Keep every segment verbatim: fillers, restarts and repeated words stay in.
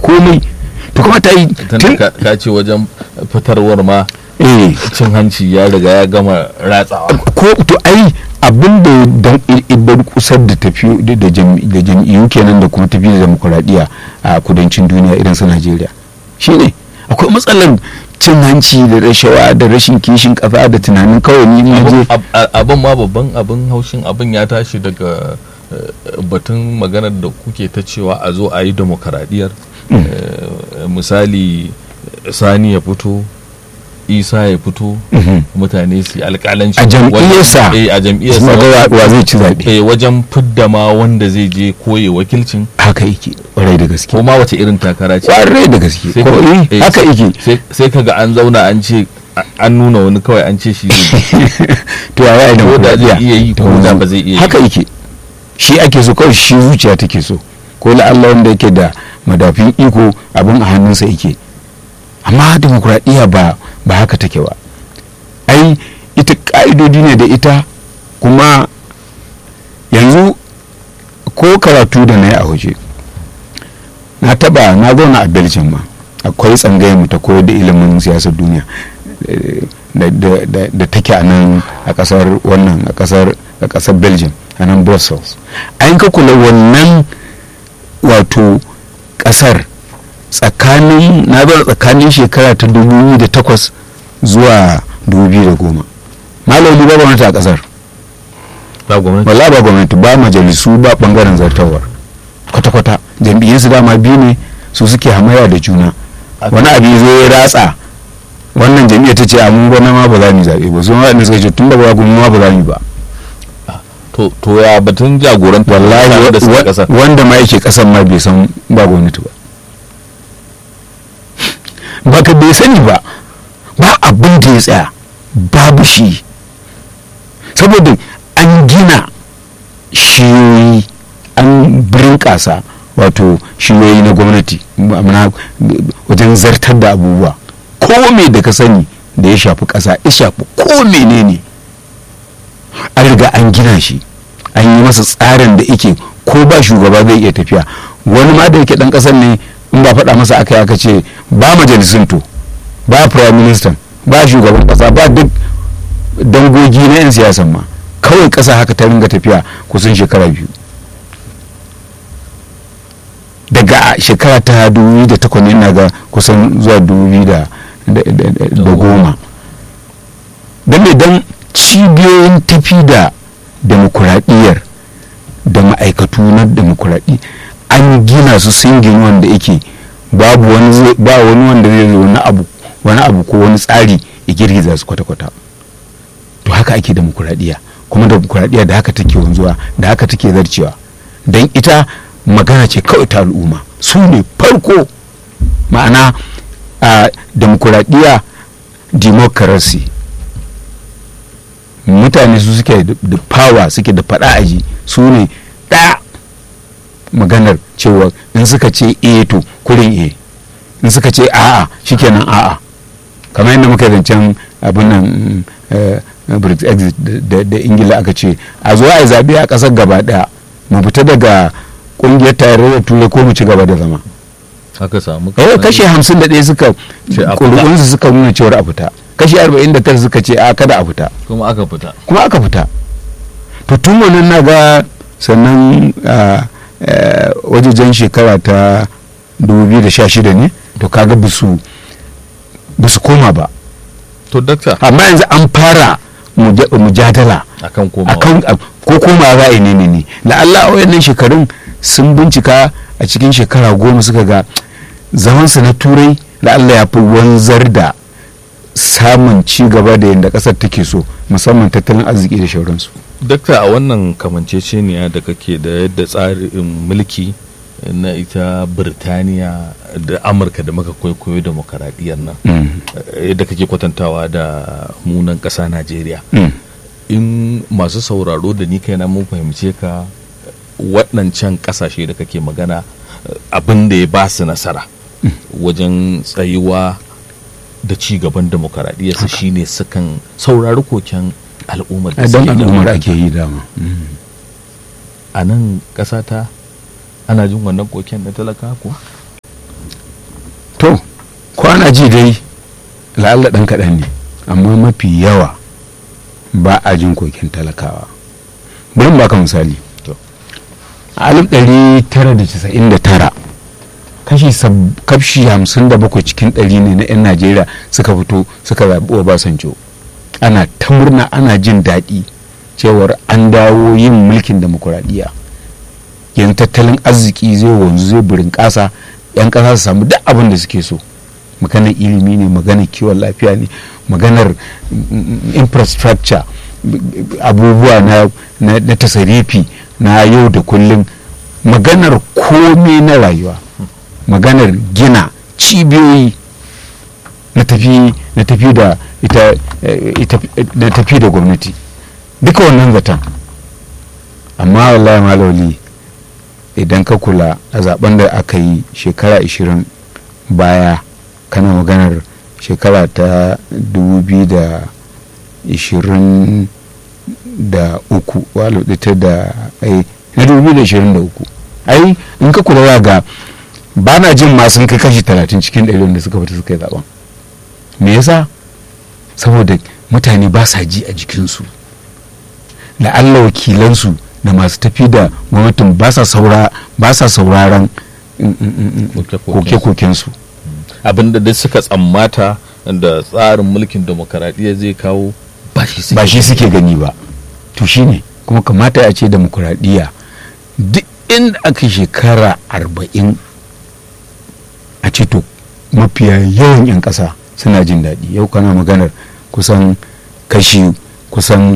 komai. To kuma ta yi tun ka ce wajen fitarwar ma cin hanci ya riga ya gama ratsawa ko to ai abin da dan idan kusar da tafi da jam'iyyu kenan da kuma tafi da demokuraɗiyya a kudancin duniya irin su Najeriya shine akwai matsalar cin hanci da rashawa da rashin kishin kafa da tunanin kawai ni ne abin ma babban abin haushin abin ya tashi daga batun maganar da kuke ta cewa a zo a yi demokuraɗiyyar misali Sani ya fito Isa ya fito mutane su alƙalanci a jam'iyyarsa a jam'iyyarsa wa zai ci zaɓe wajen fidda ma wanda zai je koye wakilcin haka yake ƙwarai da gaske ko ma wace irin takara ce ƙwarai da gaske haka yake sai kaga an zauna an ce an nuna wani kawai an ce shi to ya yi ko da zai iya yi ko da ba zai iya yi haka yake shi ake so kawai shi zuciya take so ko la'alla wanda yake da madafin iko abin a hannunsa yake amma demokuraɗiyya ba ba haka take ba ai ita ƙa'idodi ne da ita kuma yanzu ko karatu da na yi a waje na taba na zauna a Belgium ma akwai tsangayen mu ta koyar da ilimin siyasar duniya da take a nan a kasar wannan a kasar a kasar Belgium a nan Brussels an ka kula wannan wato kasar tsakanin na zauna tsakanin shekara ta dubu biyu da takwas zuwa dubu biyu da goma malami ba gwamnati a kasar ba gwamnati wala ba gwamnati ba majalisu ba bangaren zartawar kwata-kwata jam'iyyar su dama biyu ne su suke hamayya da juna wani abu zo ya ratsa wannan jam'iyyar ta ce a mun gwana ma ba za mu zaɓe ba su ma waɗanda suka ce tun da ba gwamnati ma ba za mu ba to ya batun jagoranta wallahi wanda ma yake kasan ma bai san ba gwamnati ba baka bai sani ba ba abin da ya tsaya babu shi saboda an gina shiyoyi an kasa wato shiyoyi na gwamnati wajen zartar da abubuwa ko me da ka sani da ya shafi kasa ya shafi ko menene an riga an gina shi an yi masa tsarin da yake ko ba shugaba zai iya tafiya wani ma da yake dan kasar ne in ba faɗa masa aka yi aka ce ba majalisun to ba prime minister ba shugaban kasa ba duk dangogi na 'yan siyasan ma kawai kasa haka ta ringa tafiya kusan shekara biyu daga shekara ta dubu da takwas ina ga kusan zuwa dubu da goma don mai don cibiyoyin tafi da demokuraɗiyyar da ma'aikatu na demokuraɗi an gina su singin wanda yake babu wani ba wani wanda zai zo wani abu wani abu ko wani tsari ya girgiza su kwata-kwata to haka ake demokuraɗiyya kuma demokuraɗiyya da haka take wanzuwa da haka take zarcewa don ita magana ce kawai ta al'umma su ne farko ma'ana a demokuraɗiyya democracy mutane su suke da power suke da faɗa aji su ne ɗaya maganar cewa in suka ce eh to kurin eh in suka ce a'a shikenan a'a kamar yadda muka zancen abin nan Brexit da Ingila aka ce a zo a zaɓe a ƙasar gaba ɗaya mu fita daga ƙungiyar tarayyar turai ko mu ci gaba da zama aka samu kashe hamsin da ɗaya suka ƙuri'unsu suka nuna cewar a fita kashi arba'in da tara suka ce a kada a fita kuma aka fita kuma aka fita to tun wannan na ga sannan wajejen shekara ta dubu biyu da sha shida ne to kaga bisu bisu koma ba to dakta amma yanzu an fara mujadala akan koma ko koma za a yi ne ne la'alla a wayannan shekarun sun bincika a cikin shekara goma suka ga zamansu na turai la'alla ya fi wanzar da samun ci gaba da yadda kasar take so musamman tattalin arziki da shauransu. Dakta a wannan kamanceceniya da kake da yadda tsarin mulki na ita Birtaniya da Amurka da maka kwaikwayo demokaradiyyar nan yadda kake kwatantawa da munan ƙasa Najeriya in masu sauraro da ni kaina mun fahimce ka waɗancan ƙasashe da kake magana abin da ya ba su nasara wajen tsayuwa da ci gaban demokaradiyyarsa shine sukan saurari koken al'ummar da suke al'ummar ake yi dama a nan ƙasa ta ana jin wannan koken na talaka ko to kwana ji dai la'alla ɗan kaɗan ne, amma mafi yawa ba a jin koken talakawa. bari baka misali, a alif ɗari tara da casa'in da tara kashi hamsin da bakwai cikin ɗari ne na 'yan najeriya suka fito suka zaɓi obasanjo. ana ta murna, ana jin daɗi cewar an dawo yin mulkin demokuraɗiyya, yanzu tattalin arziki zai wanzu, zai burin ƙasa, 'yan ƙasa su samu duk abin da suke so. maganar ilimi ne, maganar kiwon lafiya ne, maganar infrastructure, abubuwa na, na, na tasarifi na yau da kullum, maganar komai na rayuwa, maganar gina cibiyoyi na tafi na tafi da ita, ita na tafi da gwamnati, duka wannan zaton. amma wallahi maloli idan ka kula a zaben da aka yi shekara ashirin baya, kana maganar shekara ta dubu biyu da ashirin da uku, walo ita da ai na dubu biyu da ashirin da uku, ai in ka kula ga ba na jin ma sun kai kashi talatin cikin ɗari wanda suka fita suka yi zaben. me yasa? saboda mutane ba sa ji a jikinsu, la'alla wakilansu da masu tafi da gwamnatin ba sa sauraron koke-kokensu. abinda duk suka tsammata da tsarin mulkin demokaradiyya zai kawo ba shi suke gani ba. to shine kuma kamata a ce demokaradiyya duk inda aka shekara arba'in a ce to mafiya yawan 'yan ƙasa suna jin daɗi. yau kana maganar kusan kashi kusan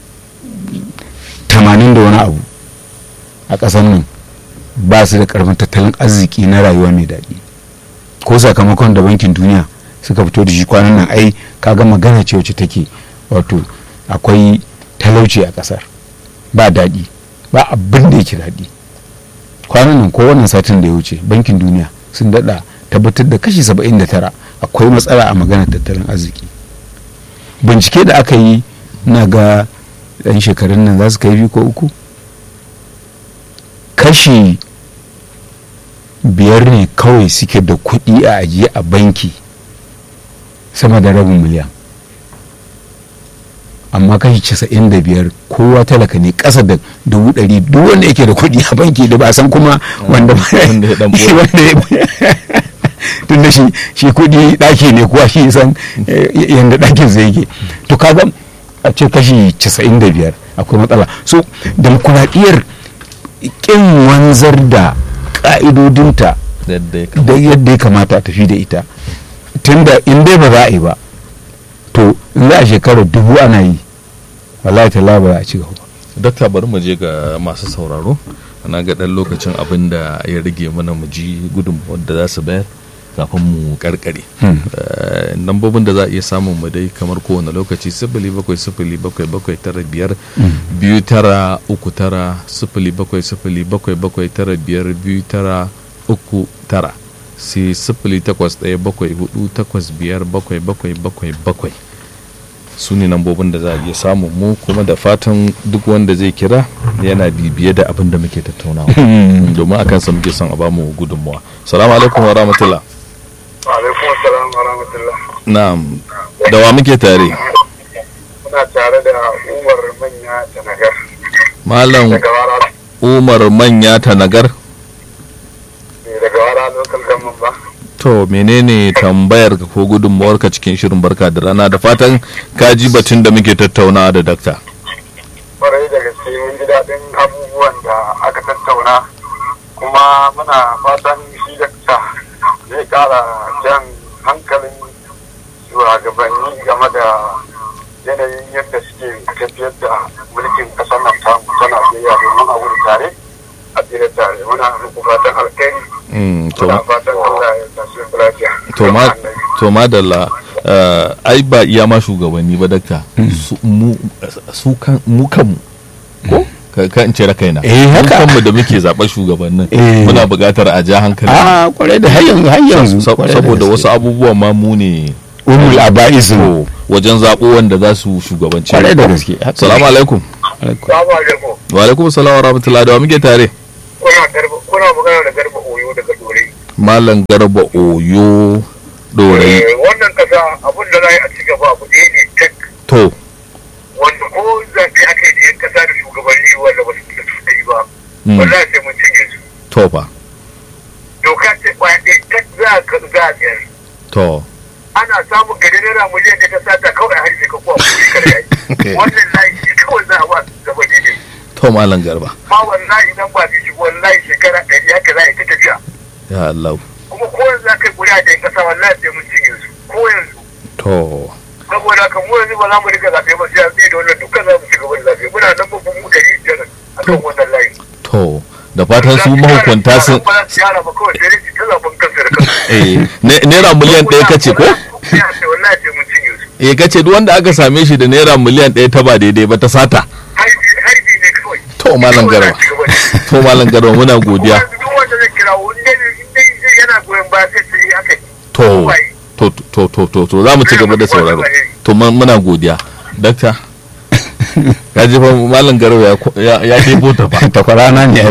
tamanin da wani abu a ƙasar nan ba su da ƙarfin tattalin arziki na rayuwa mai daɗi, ko sakamakon da bankin duniya suka fito da shi kwanan nan, ai kaga magana ce wacce take wato akwai talauci a ƙasar, ba daɗi, ba abin da yake daɗi. kwanan nan ko wannan satin da ya wuce bankin duniya sun daɗa tabbatar da kashi saba'in da tara akwai matsala a maganar tattalin arziki. bincike da aka yi na ga ɗan shekarun nan za su kai biyu ko uku, kashi biyar ne kawai suke da kuɗi a ajiye a banki sama da rabin miliyan, amma kashi casa'in da biyar kowa talaka ne, ƙasa da dubu ɗari. duk wanda yake da kuɗi a banki da ba san kuma wanda tun da shi kuɗi ɗaki ne, kuwa shi san yadda ɗakin zai yake. to kaga a ce kashi casa'in da biyar akwai matsala. so demokuraɗiyyar ƙin wanzar da ƙa'idodinta da yadda ya kamata a tafi da ita, tunda in dai ba za a yi ba, to in za a shekarar dubu ana yi, wallahi talla ba za a ci gaba. dakta bari mu je ga masu sauraro, na ga ɗan lokacin abin da ya rage mana mu ji gudunmawar da za su bayar kafin mu karkare. Lambobin da za a iya samun mu dai kamar kowane lokaci sifili bakwai sifili bakwai bakwai tara biyar biyu tara uku tara, sifili bakwai sifili bakwai bakwai tara biyar biyu tara uku tara, sai sifili takwas ɗaya bakwai hudu takwas biyar bakwai bakwai bakwai bakwai. su ne lambobin da za a iya samun mu, kuma da fatan duk wanda zai kira yana bibiye da abin da muke tattaunawa domin akan sa muke son a ba mu gudunmawa. Salamu alaikum wa rahmatullah. alaikum assalam wa rahmatullah. Na'am, da wa muke tare? Muna tare da Umar Manya Tanagar. Malam Umar Manya Tanagar. Daga wara local government ba. To menene tambayar ka ko gudunmawar ka cikin shirin barka da rana, da fatan ka ji batun da muke tattaunawa da dakta. Kwarai da gaske mun ji daɗin abubuwan da aka tattauna, kuma muna fatan shi dakta zai kara jan hankalin shugabanni game da yanayin yadda suke tafiyar da mulkin ƙasar nan ta Najeriya domin a wuri tare a tsira tare. Muna muku fatan alkhairi. Muna fatan Allah ya tashi lafiya. To madalla, ai ba iya ma shugabanni ba dakta, su mu kanmu ko ka in ce rakaina eh haka kanmu da muke zaɓar shugabannin muna buƙatar a ja hankali. a kwarai da har yanzu har yanzu saboda wasu abubuwan ma mu ne umul aba'isu wajen zaɓo wanda za su shugabanci. kwarai da gaske. Salamu alaikum. Wa alaikum salam wa rahmatullahi, da wa muke tare? Kuna magana da Garba Oyo daga Dore. Malam Garba Oyo Dorai. wannan kasa abin da za a ci gaba abu ɗaya ne tek To, wanda ko zaɓe aka yi da yan kasa da shugabanni wanda ba su da su yi ba Mm. wallahi sai mun cinye su to fa, doka ce kwaya ɗaya tek za a ka za a tsayar to. ana samun gari naira miliyan da ta sata kawai har sai ka kuwa kuɗi kare yayi wannan layi shi kawai za a ba su zama daidai To Malam Garba. ma wallahi idan ba su shi wallahi shekara ɗari haka za a yi ta tafiya Ya Allah. kuma ko yanzu aka yi ƙuri'a da yan kasa wallahi sai mun cinye su ko yanzu To, saboda haka mu yanzu ba za mu riga zaɓe ba sai an tsaye da wannan dukkan za mu ci gaba da zaɓe muna nan babban mu ɗari biyar a kan wannan layi. to. Da fatan su mahukunta sun ba za su yara ba kawai sai dai su ta zaɓen kansu da kansu. eh ne- naira miliyan ɗaya kace ko? Ya ce wallahi sai mun cinye su. Eh kace duk wanda aka same shi da naira miliyan ɗaya ta ba daidai ba ta sata. Haifi haifi ne kawai. To Malam Garba. To Malam Garba muna godiya. Duk wanda zai kira wani ne yana goyon baya sai su yi haka. To, to, to, to, to, to, za mu ci gaba da sauraro. To mun- muna godiya. Dakta. Ya ji fa Malam Garba ya ko- ya ya debo ta fa. takwarana ne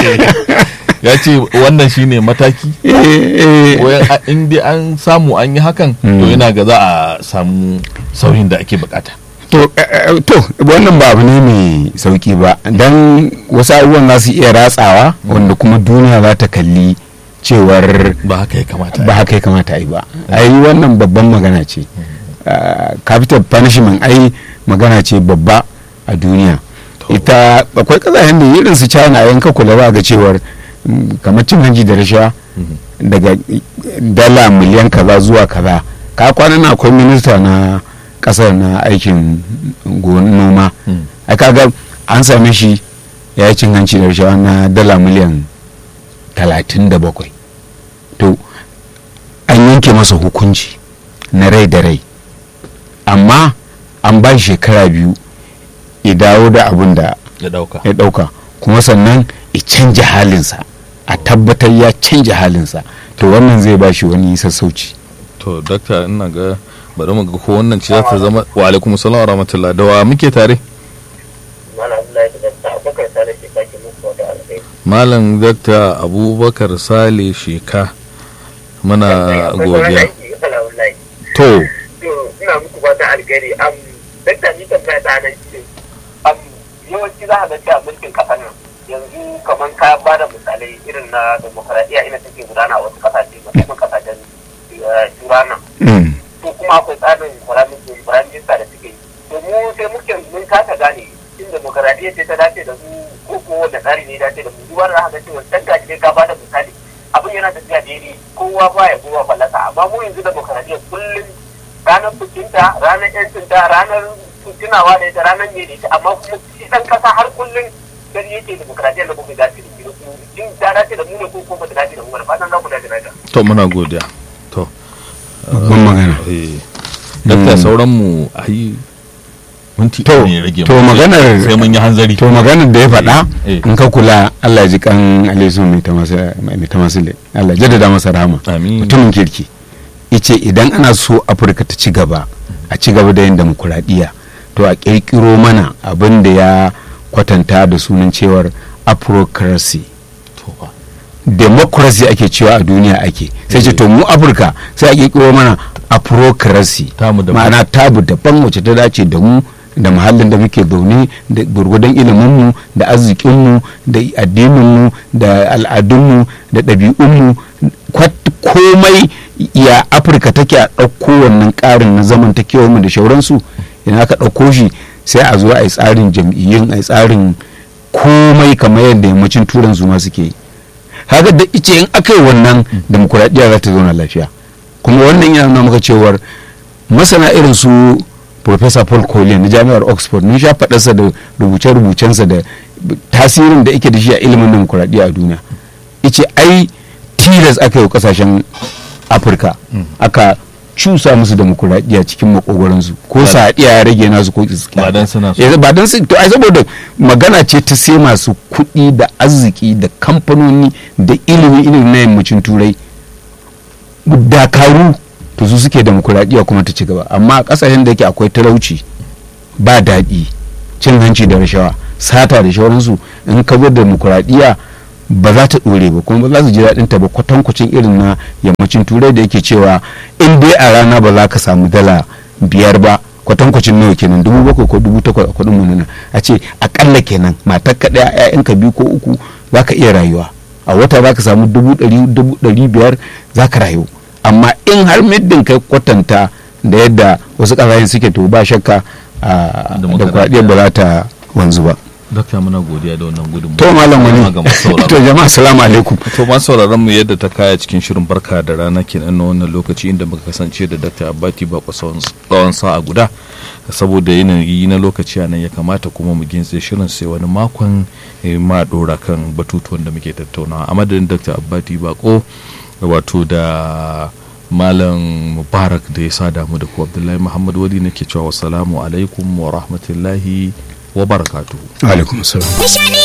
Ya ce wannan shine mataki. Wayan a- in dai an samu an yi hakan to yana ga za a samu sauyin da ake bukata. to eh, eh, to wannan ba abu ne mai sauki ba dan wasu abubuwan za su iya ratsawa wanda kuma duniya za ta kalli cewar Ba haka ya kamata. ba haka ya kamata a yi ba ai wannan babban magana ce Ah, capital punishment ai magana ce babba a duniya ita akwai kasashen da irin su China yanka kula ba ga cewar mm, kamar cin hanji da rashawa daga dala miliyan kaza zuwa kaza ka kwana na akwai minista na kasar na aikin go- noma Mm. ai kaga an same shi ya yi cin hanci da rashawa na dala miliyan talatin da bakwai to an yanke masa hukunci na rai da rai amma an ba shi shekara biyu ya dawo da abin da Ya dauka. ya dauka kuma sannan ya canja halinsa a tabbatar ya canja halinsa to wannan zai ba shi wani sassauci. To dakta ina ga bari mu ga ko wannan ce za ta zama wa alaikum salam wa rahmatullah da wa muke tare. Malam Dakta Abubakar Sale Sheka muna godiya. To, ina muku fata algari am dakta ni tambaya ta nan shi am yawanci za a ga cewa mulkin kasar nan yanzu kamar ka ba da misalai irin na demokaradiyya ina take gudana a wasu kasashe musamman kasashen turana Mm. to kuma akwai tsarin firaminista da suke yi to mu sai muke mun kasa gane in demokaradiyya ce ta dace da mu ko ko wanda tsari ne ya dace da mu duba da haka cewa dan gaji ka ba da misali abin yana tafiya daidai kowa ba ya kowa fallasa amma mu yanzu demokaradiyya kullum ranar bikinta ranar yancinta ranar tunawa da ita ranar ne da ita amma kuma shi dan kasa har kullum gani yake demokaradiyya da kuma dace da shi in ta dace da mu ne ko ko ba ta dace da mu ba fatan za ku dace da ita to muna godiya. To. Babban magana. Eh. Dakta Mm. sauran mu ayi minti To, ɗaya ne ya rage to mu. maganar- sai mun yi hanzari. to maganar da ya faɗa Eh. in ka kula Allah ya ji kan Alaisu mai tamasile Allah ya jaddada masa rahama Amin. mutumin kirki ice idan ana so Afirka ta ci gaba a ci gaba da yin demokuraɗiyya to a ƙirƙiro mana abin da ya kwatanta da sunan cewar Afrocracy To fa. democracy ake cewa a duniya ake sai ce to mu Afirka sai a ƙirƙiro mana Afrocracy Tamu daban. ma'ana tabu daban wacce ta dace da mu da muhallin da muke zaune da gurgudan iliminmu da arzikinmu da addininmu da al'adunmu da ɗabi'unmu kwat- komai ya Afirka take a ɗauko wannan ƙarin na zamantakewarmu da shauransu idan aka ɗauko shi sai a zo a yi tsarin jam'iyyun a yi tsarin komai kamar yadda yammacin turan su ma suke yi haka da ice in aka yi wannan demokuraɗiyya za ta zauna lafiya kuma wannan yana nuna maka cewar masana irin su Professor Paul Collier na jami'ar Oxford mun sha faɗarsa da rubuce-rubucensa da tasirin da yake da shi a ilimin demokuraɗiyya a duniya ice ai tilas aka yi kasashen Afirka aka cusa musu demokuraɗiyya cikin makogwaransu ko sadiya ya rage nasu ko iska Ba dan suna so. Eh, ba dan su to ai saboda magana ce ta sai masu kuɗi da arziki da kamfanoni da ilimi ilimi na yammacin turai dakaru to su suke demokuraɗiyya kuma ta ci gaba amma a ƙasashen da yake akwai talauci ba daɗi cin hanci da rashawa sata da shawararsu in ka zo demokuraɗiyya ba za ta ɗore ba kuma ba za su ji daɗin ta ba, kwatankwacin irin na yammacin turai da yake cewa in dai a rana ba za ka samu dala biyar ba, kwatankwacin nawa kenan, dubu bakwai ko dubu takwas a kuɗin mu nan, a ce akalla kenan matar ka ɗaya ƴaƴanka biyu ko uku za ka iya rayuwa, a wata za ka samu dubu ɗari dubu ɗari biyar za ka rayu. Amma in har middin kai kwatanta da yadda wasu ƙasashen suke, to ba shakka a demokradiyyar ba za ta wanzu ba. Dokta muna godiya da wannan gudunmawa. To malam wani to jama'a assalamu alaikum. To ma sauraron mu yadda ta kaya cikin shirin barka da rana kenan na wannan lokaci, inda muka kasance da Dokta Abbati Bako tsawon sa'a guda, saboda yanayi na lokaci a nan ya kamata kuma mu gintse shirin sai wani makon ma dora kan batutuwan da muke tattaunawa. A madadin Dokta Abbati Bako wato da Malam Mubarak da ya sa damu da ku, Abdullahi Muhammad Wali nake cewa wassalamu alaikum wa rahmatullahi wa barakatuhu. Alaikum assalam.